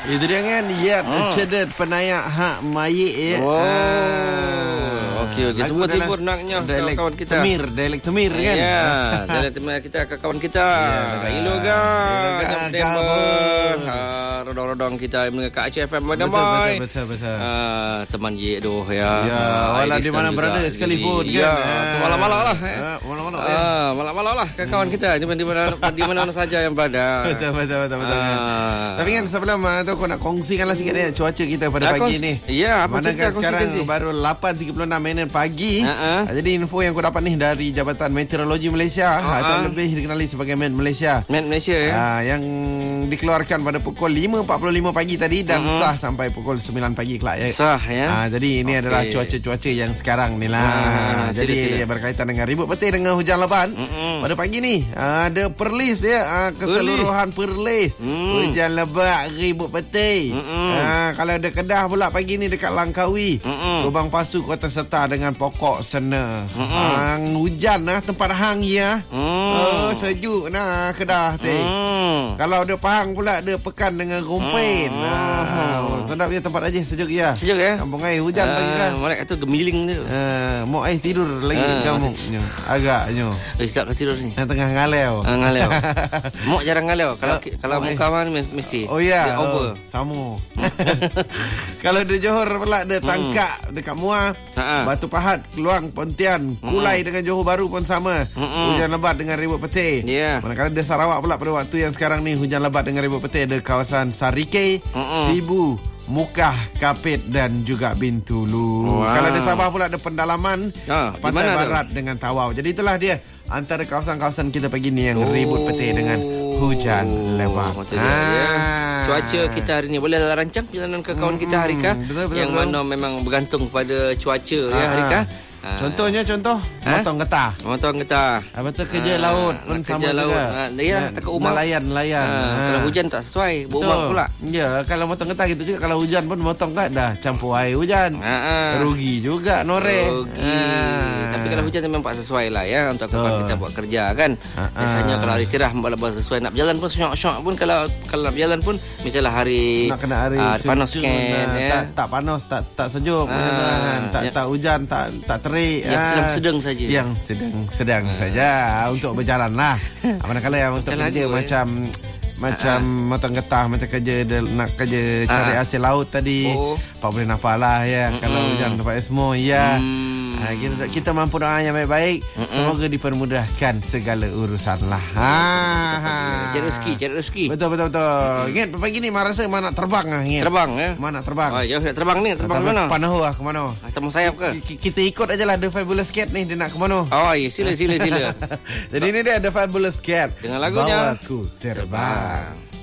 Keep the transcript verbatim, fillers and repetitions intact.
Itu dia kan. Ya, hmm. Cedet penayak hak mayik ya. Oh. Ah. Okey, okey. Semua timur naknya kawan kita. Temir, dialek Temir kan. Ya, dialek Temir kita kawan kita. Ya, iloga. Rodong-rodong kita mengekat Aceh F M betul, betul, betul, betul. Ah, teman ye doh ya. Ya, walau di mana berada sekalipun kan. Ya, malam-malam lah. Malam-malam ya. Ah, malam-malam lah kawan kita di mana di mana saja yang berada. Betul, betul, betul, betul. Tapi kan sebelum tu aku nak kongsikanlah sikit ya cuaca kita pada pagi ni. Ya, apa kita sekarang baru lapan tiga puluh enam minit pagi. Uh-huh. Jadi info yang aku dapat ni dari Jabatan Meteorologi Malaysia uh-huh. atau lebih dikenali sebagai Met Malaysia. Met Malaysia ya. Uh, yang dikeluarkan pada pukul lima empat puluh lima pagi tadi dan uh-huh. sah sampai pukul sembilan pagi kelak ya. Sah ya. Uh, jadi ini okay. adalah cuaca-cuaca yang sekarang ni lah. Uh, jadi sila, sila. berkaitan dengan ribut petir dengan hujan lebat. Uh-huh. Pada pagi ni uh, ada Perlis ya, uh, keseluruhan Perlis. Uh-huh. Hujan lebat, ribut petir. Uh-huh. Uh, kalau ada Kedah pula pagi ni dekat Langkawi. Uh-huh. Lubang Pasu Kota Serta dengan Pokok Sena. Uh-huh. Hang hujan lah tempat hang ya. Uh-huh. Oh, sejuk nah Kedah teh. Uh-huh. Kalau ada Pahang pula ada Pekan dengan Rumpin. Uh-huh. Uh, sedap ya tempat aja sejuk ya. Sejuk ya. Kampung air hujan uh, pagi kan. Malak kata gemiling tu. Uh, mau air tidur lagi uh, kampungnya. Agaknya. Eh, sedap ke tidur ni. Yang tengah ngalau. Uh, ngalau. Mau jarang ngalau. Kalau uh, kalau muka man mesti. Oh ya. Yeah. Over. Uh, sama. Kalau di Johor pula ada Tangkak hmm. dekat Muar. Uh-huh. Batu Pahat, Keluang, Pontian, Kulai uh-huh. dengan Johor Bahru pun sama. Uh-huh. Hujan lebat dengan ribut petir. Yeah. Manakala di Sarawak pula pada waktu yang sekarang ni hujan lebat dengan ribut petir ada kawasan Sarike, uh-huh. Sibu, Mukah, Kapit dan juga Bintulu. Wow. Kalau di Sabah pula ada Pendalaman, ah, Pantai Barat tu? Dengan Tawau. Jadi itulah dia antara kawasan-kawasan kita pagi ni yang oh. ribut petir dengan hujan lebat. Oh, ah. ya. Cuaca kita hari ni boleh rancang perjalanan ke kawan kita Harika hmm, betul, betul, yang betul. Mana memang bergantung pada cuaca ah. ya Harika. Ha. Contohnya contoh ha? Motong getah. Motong getah. Ha, betul kerja ha. laut pun kerja sama laut. juga. Ha, ya, tak ke rumah. Nelayan-nelayan. Ha. Ha. Kalau hujan tak sesuai, berumah pula. Ya, kalau motong getah gitu juga kalau hujan pun motong kan dah campur air hujan. Ha. Rugi juga noreh. Rugi. Ha. Tapi kalau hujan memang tak sesuai lah ya untuk kawan kita buat kerja kan. Ha. Biasanya kalau hari cerah kalau sesuai nak berjalan pun syok-syok pun kalau kalau nak berjalan pun misalnya hari nak kena hari uh, panas kan ya. tak, tak panas tak tak sejuk ha. kan. tak ya. tak hujan tak tak terik. Yang ah, sedang-sedang saja. Yang sedang-sedang ah. saja untuk berjalan lah. Manakala yang untuk kerja lagi, macam eh. macam ah. motong getah, macam kerja nak kerja ah. cari hasil laut tadi. Oh. Pak boleh nampak lah ya. Mm-mm. Kalau hujan tempat semua ya. Mm. Ha, kita, kita mampu doa yang baik-baik. Mm-mm. Semoga dipermudahkan segala urusan lah. Ha, ha. Cari rezeki, cari rezeki. Betul betul betul. Mm-hmm. Ingat pagi ni mana rasa mana terbang ah ingat. Terbang ya. Mana terbang? Oh, jauh nak terbang ni, terbang ke mana? Panahu lah ke mana? Temu sayap ke? Kita ikut ajalah The Fabulous Cat ni dia nak ke mana? Oh, ya sila sila sila. Jadi ini dia The Fabulous Cat. Dengan lagunya Bawaku Terbang.